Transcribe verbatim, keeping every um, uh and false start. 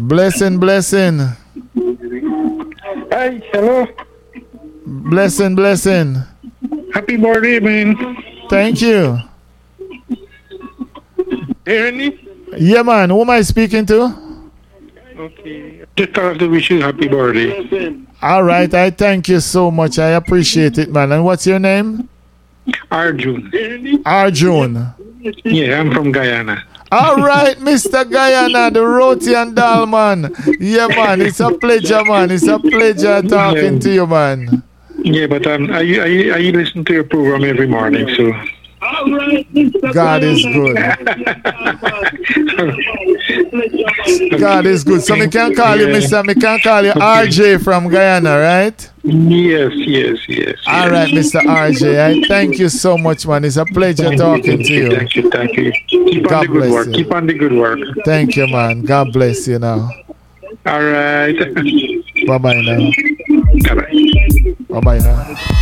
Blessing, blessing. Hi, hello. Blessing, blessing. Happy birthday, man. Thank you. Hearing me? Yeah, man. Who am I speaking to? Okay. Just thought to wish you happy birthday. All right. I thank you so much. I appreciate it, man. And what's your name? Arjun. Arjun. Yeah, I'm from Guyana. All right, Mister Guyana, the roti and dal, man. Yeah, man. It's a pleasure, man. It's a pleasure talking Yeah. to you, man. Yeah, but um, I, I, I listen to your program every morning, so. God is good. God is good. So me can call you, Yeah. Mister Me can call you R J from Guyana, right? Yes, yes, yes. All right, Mister R J. I thank you so much, man. It's a pleasure talking to you. Thank you, thank you. Keep God on the good bless work. you. Keep on the good work. Thank you, man. God bless you now. All right. Bye bye now. Bye-bye. Bye bye now.